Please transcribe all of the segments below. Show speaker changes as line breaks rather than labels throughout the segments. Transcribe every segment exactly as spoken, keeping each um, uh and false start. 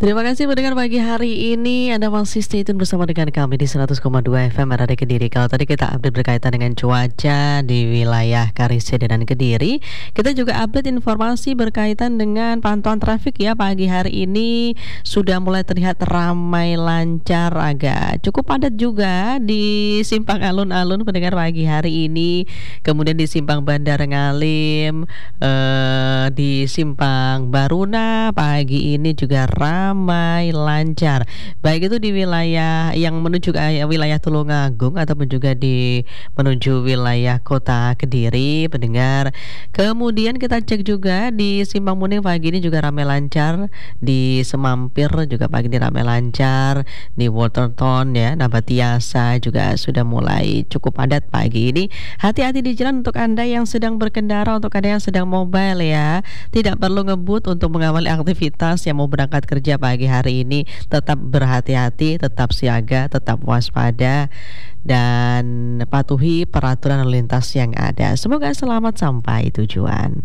Terima kasih mendengar pagi hari ini. Anda masih stay tune bersama dengan kami di seratus koma dua F M R A D Kediri. Kalau tadi kita update berkaitan dengan cuaca di wilayah Karisede dan Kediri, kita juga update informasi berkaitan dengan pantauan trafik ya. Pagi hari ini sudah mulai terlihat ramai lancar, agak cukup padat juga di simpang alun-alun pendengar pagi hari ini. Kemudian di simpang Bandar Ngalim, eh, di simpang Baruna pagi ini juga ramai ramai lancar, baik itu di wilayah yang menuju ke wilayah Tulungagung ataupun juga di menuju wilayah kota Kediri pendengar. Kemudian kita cek juga di Simpang Muning pagi ini juga ramai lancar, di Semampir juga pagi ini ramai lancar, di Waterton ya, Nabatiasa juga sudah mulai cukup padat pagi ini. Hati-hati di jalan untuk Anda yang sedang berkendara, untuk Anda yang sedang mobile ya, tidak perlu ngebut untuk mengawali aktivitas yang mau berangkat kerja pagi hari ini. Tetap berhati-hati, tetap siaga, tetap waspada, dan patuhi peraturan lalu lintas yang ada. Semoga selamat sampai tujuan.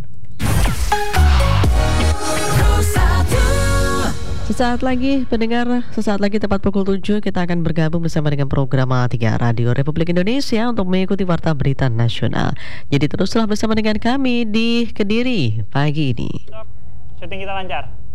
Sesaat lagi pendengar, sesaat lagi tepat pukul tujuh kita akan bergabung bersama dengan program tiga Radio Republik Indonesia untuk mengikuti Warta Berita Nasional. Jadi teruslah bersama dengan kami di Kediri pagi ini.
Syuting kita lancar.